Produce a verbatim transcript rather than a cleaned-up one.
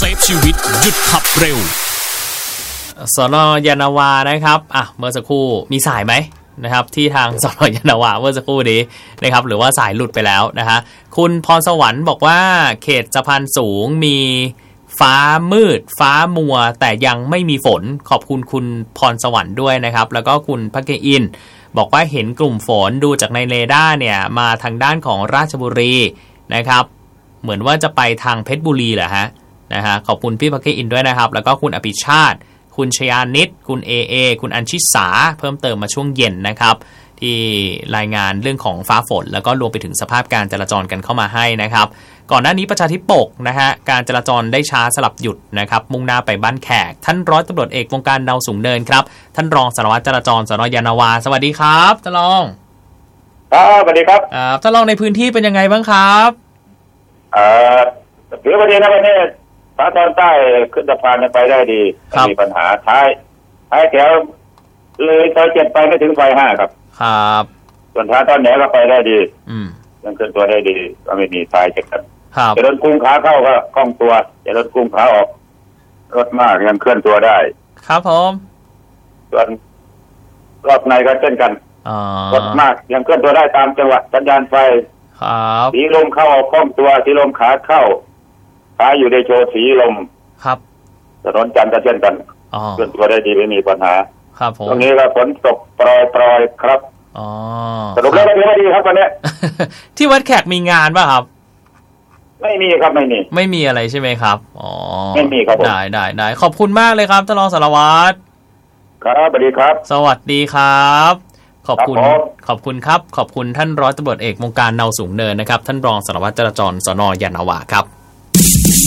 ฟชีวิตหยุดขับเร็วสน.ยานาวานะครับอ่ะเมื่อสักครู่มีสายไหมนะครับที่ทางสน.ยานาวาเมื่อสักครู่นี้นะครับหรือว่าสายหลุดไปแล้วนะฮะคุณพรสวรรค์บอกว่าเขตสะพานสูงมีฟ้ามืดฟ้ามัวแต่ยังไม่มีฝนขอบคุณคุณพรสวรรค์ด้วยนะครับแล้วก็คุณพักเกอินบอกว่าเห็นกลุ่มฝนดูจากในเรดาร์เนี่ยมาทางด้านของราชบุรีนะครับเหมือนว่าจะไปทางเพชรบุรีแหละฮะนะฮะขอบคุณพี่พักเกอินด้วยนะครับแล้วก็คุณอภิชาติคุณชยานิตคุณเอเอคุณอัญชิสาเพิ่มเติมมาช่วงเย็นนะครับที่รายงานเรื่องของฟ้าฝนแล้วก็รวมไปถึงสภาพการจราจรกันเข้ามาให้นะครับก่อนหน้านี้ประชาธิปกนะฮะการจราจรได้ช้าสลับหยุดนะครับมุ่งหน้าไปบ้านแขกท่านร้อยตำรวจเอกวงการเนาสูงเนินครับท่านรองสารวัตรจราจรสน.ยานาวาสวัสดีครับท่านรองครับสวัสดีครับอ่าท่านรองในพื้นที่เป็นยังไงบ้างครับเอ่อถือว่าดีนะวันนี้ภาคตอนใต้ขึ้นสะพานไปได้ดีไม่มีปัญหาท้ายท้ายแถวเลยซอยเจ็ดไปไม่ถึงซอยห้าครับครับส่วนทางตอนเหนือก็ไปได้ดีอืมยังขึ้นตัวได้ดีก็ไม่มีทายจากกันครับจะรถกุ้งขาเข้าก็คล่องตัวจะรถกุ้งขาออกรถมากยังเคลื่อนตัวได้ครับผมส่วนรอบในก็เช่นกันรถมากยังเคลื่อนตัวได้ตามจังหวะสัญญาณไฟครับสีลมเข้าออกคล่องตัวสีลมขาเข้าขาอยู่ในโชว์สีลมครับถนนจันทร์ก็เช่นกันเคลื่อนตัวได้ดีไม่มีปัญหาครับผมตรงนี้ก็ฝนตกปรอยๆครับอ๋อสรุปแล้วดีดีครับวันนี้ที่วัดแขกมีงานป่ะครับไม่มีครับไม่มีไม่มีอะไรใช่ไหมครับอ๋อไม่มีครับได้ได้ได้ขอบคุณมากเลยครับท่านรองสารวัตรครับสวัสดีครับสวัสดีครับขอบคุณขอบคุณครับขอบคุณท่านร้อยตำรวจเอกวงการเนาสูงเนินนะครับท่านรองสารวัตรจราจรสน.ยานาวาครับ